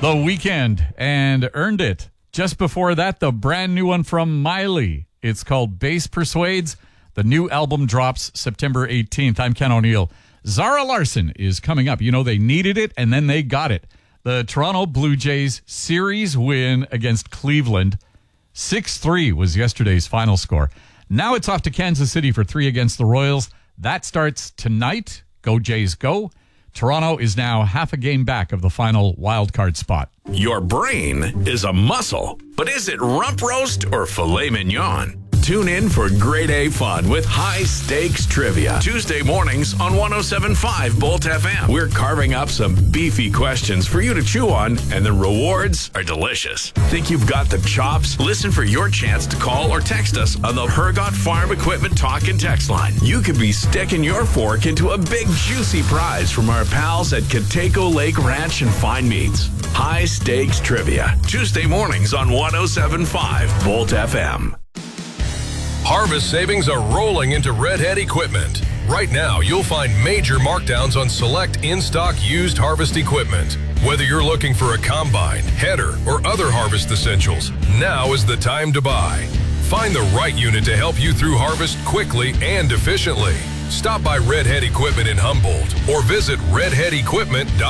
The Weeknd and Earned It. Just before that, the brand new one from Miley. It's called Bass Persuades. The new album drops September 18th. I'm Ken O'Neill. Zara Larsson is coming up. You know, they needed it, and then they got it. The Toronto Blue Jays series win against Cleveland. 6-3 was yesterday's final score. Now it's off to Kansas City for 3 against the Royals. That starts tonight. Go Jays, go. Toronto is now half a game back of the final wild card spot. Your brain is a muscle, but is it rump roast or filet mignon? Tune in for grade A fun with high stakes trivia. Tuesday mornings on 107.5 Bolt FM. We're carving up some beefy questions for you to chew on, and the rewards are delicious. Think you've got the chops? Listen for your chance to call or text us on the Hergot Farm Equipment Talk and Text line. You could be sticking your fork into a big juicy prize from our pals at Cateco Lake Ranch and Fine Meats. High stakes trivia. Tuesday mornings on 107.5 Bolt FM. Harvest savings are rolling into Red Head Equipment. Right now, you'll find major markdowns on select in-stock used harvest equipment. Whether you're looking for a combine, header, or other harvest essentials, now is the time to buy. Find the right unit to help you through harvest quickly and efficiently. Stop by Red Head Equipment in Humboldt or visit redheadequipment.com.